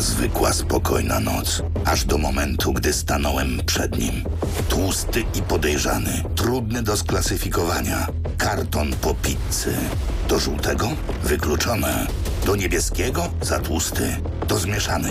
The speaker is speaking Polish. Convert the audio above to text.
zwykła, spokojna noc. Aż do momentu, gdy stanąłem przed nim. Tłusty i podejrzany. Trudny do sklasyfikowania. Karton po pizzy. Do żółtego? Wykluczone. Do niebieskiego? Za tłusty. Do zmieszany.